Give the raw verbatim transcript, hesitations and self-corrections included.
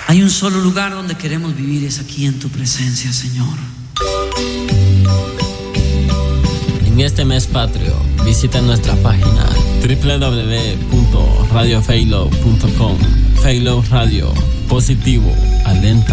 Hay un solo lugar donde queremos vivir, es aquí en tu presencia, Señor. En este mes patrio, visita nuestra página doble u doble u doble u punto radio feylow punto com. Feylow Radio, positivo, alenta.